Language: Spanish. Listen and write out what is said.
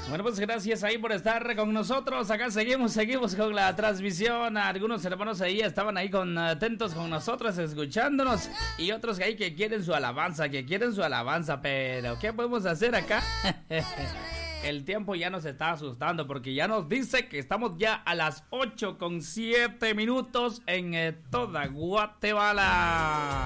Bueno, pues gracias ahí por estar con nosotros. Acá seguimos con la transmisión. Algunos hermanos ahí estaban ahí atentos con nosotros, escuchándonos. Y otros ahí que quieren su alabanza, pero ¿qué podemos hacer acá? El tiempo ya nos está asustando porque ya nos dice que estamos ya a las 8:07 en toda Guatemala.